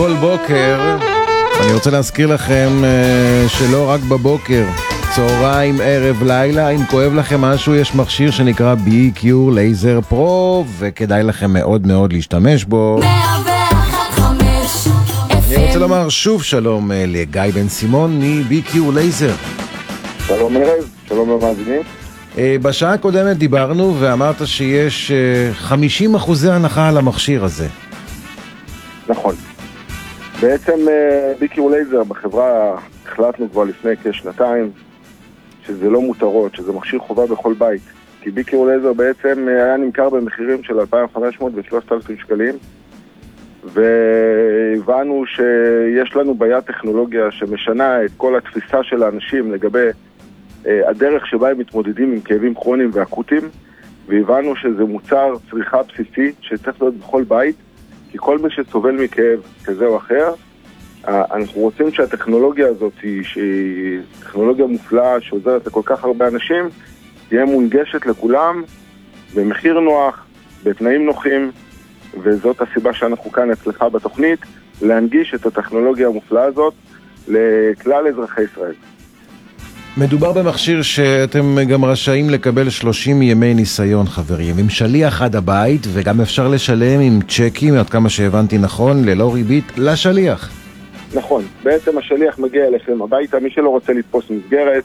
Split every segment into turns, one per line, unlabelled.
כל בוקר, אני רוצה להזכיר לכם שלא רק בבוקר, צהריים, ערב, לילה, אם כואב לכם משהו, יש מכשיר שנקרא BQ Laser Pro, וכדאי לכם מאוד מאוד להשתמש בו. אני רוצה לומר שוב שלום לגיא בן סימון מ-BQ Laser.
שלום ערב, שלום למאזינים.
בשעה הקודמת דיברנו ואמרת שיש 50% הנחה על המכשיר הזה.
נכון. בעצם BQ Laser בחברה החלטנו כבר לפני כשנתיים שזה לא מותרות, שזה מכשיר חובה בכל בית. כי BQ Laser בעצם היה נמכר במחירים של 2,500 ו-3,000 שקלים, והבנו שיש לנו בעיה טכנולוגיה שמשנה את כל התפיסה של האנשים לגבי הדרך שבה הם מתמודדים עם כאבים כרוניים ואקוטיים, והבנו שזה מוצר צריכה בסיסי שצריך להיות בכל בית, כי כל מי שסובל מכאב כזה או אחר, אנחנו רוצים שהטכנולוגיה הזאת, שהיא טכנולוגיה מופלאה שעוזרת לכל כך הרבה אנשים, תהיה מונגשת לכולם במחיר נוח, בתנאים נוחים, וזאת הסיבה שאנחנו כאן אצלך בתוכנית, להנגיש את הטכנולוגיה המופלאה הזאת לכלל אזרחי ישראל.
מדובר במכשיר שאתם גם רשאים לקבל 30 ימי ניסיון, חברים, עם שליח עד הבית, וגם אפשר לשלם עם צ'קים, עד כמה שהבנתי נכון, ללא ריבית, לשליח.
נכון, בעצם השליח מגיע אליכם הביתה, מי שלא רוצה לתפוס מסגרת,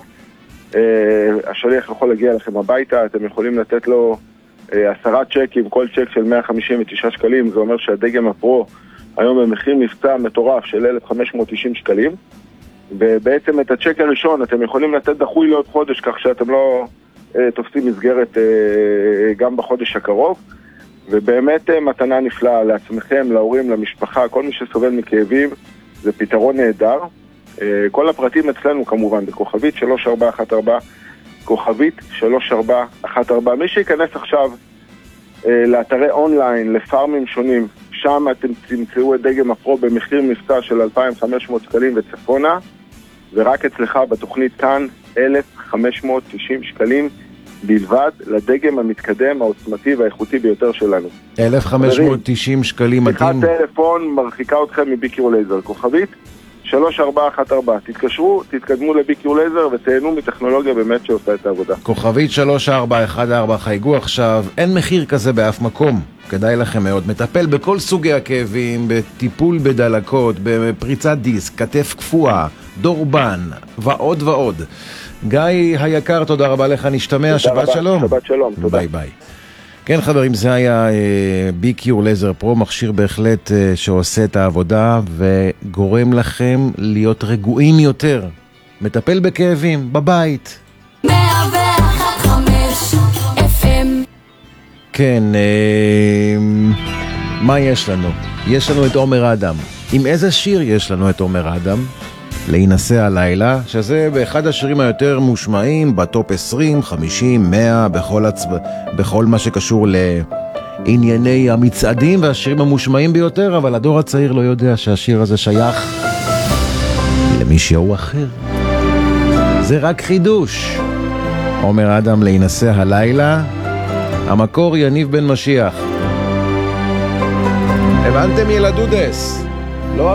השליח יכול להגיע אליכם הביתה, אתם יכולים לתת לו 10 צ'קים, כל צ'ק של 159 שקלים, זה אומר שהדגם הפרו היום במחיר מבצע מטורף של 1,590 שקלים, ובעצם את הצ'ק הראשון אתם יכולים לתת דחוי לעוד חודש, כך שאתם לא תופסים מסגרת גם בחודש הקרוב, ובאמת מתנה נפלאה לעצמכם, להורים, למשפחה, כל מי שסובל מכאבים, זה פתרון נהדר. כל הפרטים אצלנו כמובן בכוכבית 3414, כוכבית 3414. מי שיכנס עכשיו לאתרי אונליין, לפארמים שונים, שם אתם תמצאו את דגם הפרו במחיר מבצע של 2,500 שקלים וצפונה, ורק אצלך בתוכנית כאן 1,590 שקלים בלבד לדגם המתקדם, העוצמתי והאיכותי ביותר שלנו.
1,590 שקלים מתאים.
שיחת טלפון מרחיקה אתכם מ-BQ Laser, כוכבית 3414. תתקשרו, תתקדמו ל-BQ Laser ותהנו מטכנולוגיה באמת שעושה את העבודה.
כוכבית 3414, חייגו עכשיו, אין מחיר כזה באף מקום. כדאי לכם מאוד. מטפל בכל סוגי הכאבים, בטיפול בדלקות, בפריצת דיסק, כתף קפואה, דורבן, ועוד ועוד. גיא היקר, תודה רבה לך, נשתמע, שבת שלום.
שבת שלום, תודה.
ביי ביי. כן חברים, זה היה BQ Laser Pro, מכשיר בהחלט שעושה את העבודה וגורם לכם להיות רגועים יותר. מטפל בכאבים, בבית.
101.5 FM.
כן, מה יש לנו? יש לנו את עומר אדם. עם איזה שיר יש לנו את עומר אדם? להינשא הלילה, שזה באחד השירים היותר מושמעים, בטופ 20, 50, 100, בכל מה שקשור לענייני המצעדים והשירים המושמעים ביותר, אבל הדור הצעיר לא יודע שהשיר הזה שייך למישהו אחר. זה רק חידוש. עומר אדם, להינשא הלילה, המקור יניב בן משיח. הבנתם ילדודס?